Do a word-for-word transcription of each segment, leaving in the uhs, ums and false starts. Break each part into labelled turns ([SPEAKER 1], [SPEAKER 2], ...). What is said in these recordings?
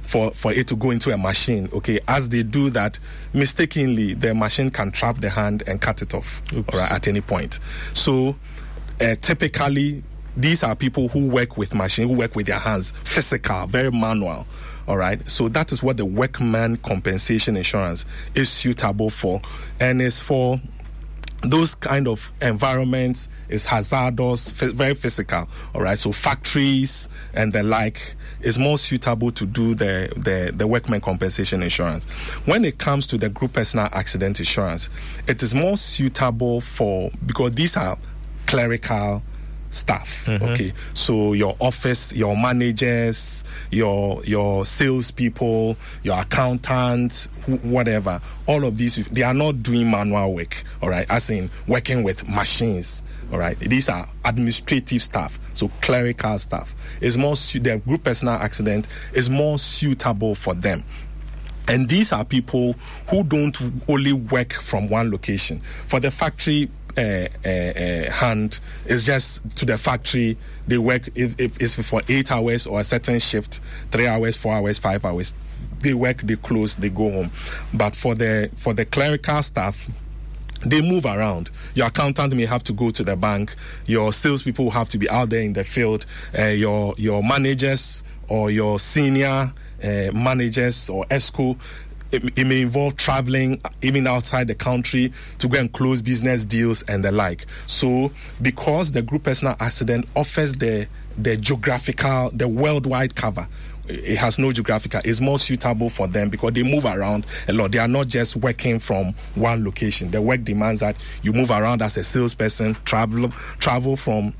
[SPEAKER 1] for, for it to go into a machine. Okay, as they do that, mistakenly, the machine can trap the hand and cut it off right, at any point. So uh, typically, these are people who work with machine, who work with their hands, physical, very manual. All right, so that is what the workman compensation insurance is suitable for, and is for those kind of environments. Is hazardous, f- very physical. All right, so factories and the like is more suitable to do the, the the workman compensation insurance. When it comes to the group personal accident insurance, it is more suitable for, because these are clerical staff. Mm-hmm. Okay, so your office, your managers, your your salespeople, your accountants, wh- whatever. All of these, they are not doing manual work. All right, as in working with machines. All right, these are administrative staff, so clerical staff. Is more su- the group personal accident is more suitable for them. And these are people who don't only work from one location. For the factory Uh, uh, uh, hand is just to the factory. They work if, if it's for eight hours or a certain shift, three hours, four hours, five hours. They work, they close, they go home. But for the for the clerical staff, they move around. Your accountant may have to go to the bank. Your salespeople will have to be out there in the field. Uh, your your managers or your senior uh, managers or ESCO. It, it may involve traveling even outside the country to go and close business deals and the like. So because the group personal accident offers the the geographical, the worldwide cover, it has no geographical, it's more suitable for them because they move around a lot. They are not just working from one location. The work demands that you move around as a salesperson, travel travel from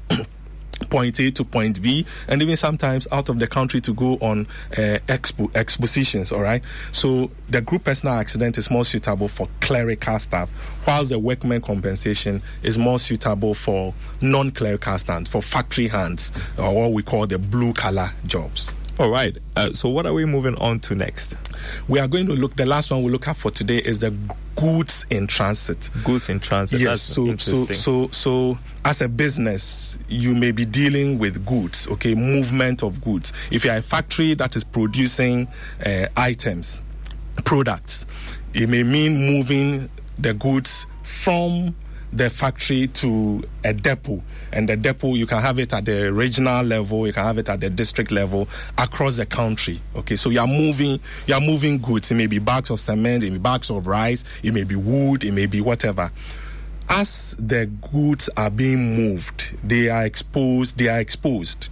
[SPEAKER 1] point A to point B, and even sometimes out of the country to go on uh, expo- expositions, all right? So the group personal accident is more suitable for clerical staff, whilst the workman compensation is more suitable for non-clerical staff, for factory hands, or what we call the blue-collar jobs.
[SPEAKER 2] All right. Uh, so what are we moving on to next?
[SPEAKER 1] We are going to look, the last one we'll look at for today is the goods in transit.
[SPEAKER 2] Goods in transit.
[SPEAKER 1] Yes,
[SPEAKER 2] That's
[SPEAKER 1] so,
[SPEAKER 2] interesting.
[SPEAKER 1] so, so, so as a business, you may be dealing with goods, okay, movement of goods. If you're a factory that is producing uh, items, products, it may mean moving the goods from the factory to a depot, and the depot, you can have it at the regional level, you can have it at the district level, across the country. Okay, so you are moving you are moving goods. It may be bags of cement, it may be bags of rice, it may be wood, it may be whatever. As the goods are being moved, they are exposed they are exposed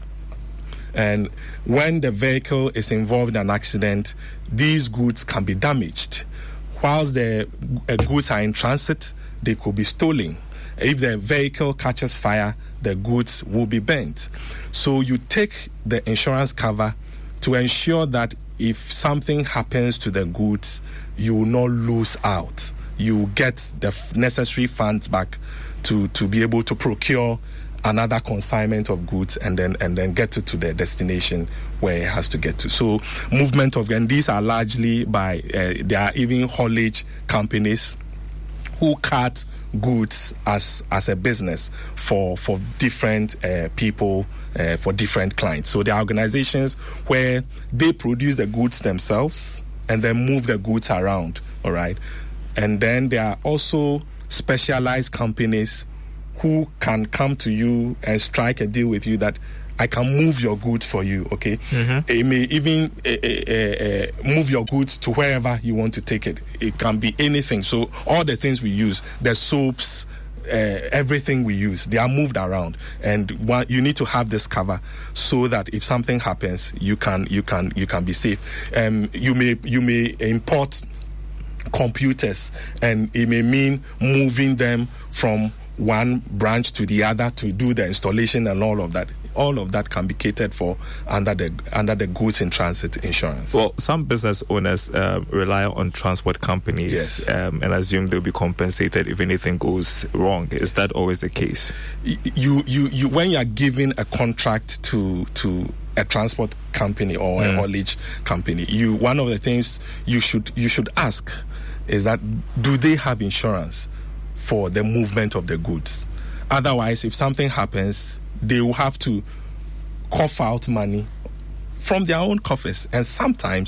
[SPEAKER 1] and when the vehicle is involved in an accident, these goods can be damaged. Whilst the uh, goods are in transit, they could be stolen. If the vehicle catches fire, the goods will be burnt. So you take the insurance cover to ensure that if something happens to the goods, you will not lose out. You get the necessary funds back to, to be able to procure another consignment of goods and then and then get it to the destination where it has to get to. So movement of, and these are largely by, uh, there are even haulage companies who cut goods as as a business for for different uh, people, uh, for different clients. So there are organizations where they produce the goods themselves and then move the goods around, all right? And then there are also specialized companies who can come to you and strike a deal with you that I can move your goods for you, okay? Mm-hmm. It may even uh, uh, uh, move your goods to wherever you want to take it. It can be anything. So all the things we use, the soaps, uh, everything we use, they are moved around. And one, you need to have this cover so that if something happens, you can you can you can be safe. Um, you may you may import computers, and it may mean moving them from one branch to the other to do the installation and all of that. All of that can be catered for under the under the goods in transit insurance.
[SPEAKER 2] Well, some business owners uh, rely on transport companies,
[SPEAKER 1] yes.
[SPEAKER 2] um, and assume they'll be compensated if anything goes wrong. Is that always the case?
[SPEAKER 1] You you you when you are given a contract to to a transport company or mm. a haulage company, you one of the things you should you should ask is that, do they have insurance for the movement of the goods? Otherwise, if something happens, they will have to cough out money from their own coffers, and sometimes